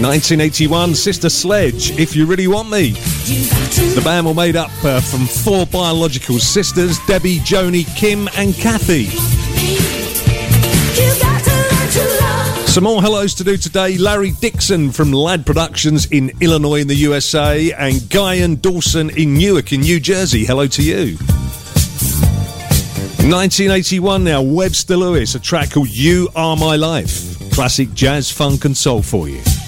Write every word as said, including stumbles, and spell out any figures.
nineteen eighty-one, Sister Sledge, If You Really Want Me. The band were made up uh, from four biological sisters, Debbie, Joni, Kim and Kathy. Some more hellos to do today. Larry Dixon from Lad Productions in Illinois in the U S A, and Guy and Dawson in Newark in New Jersey. Hello to you. nineteen eighty-one now, Webster Lewis, a track called You Are My Life. Classic jazz, funk and soul for you.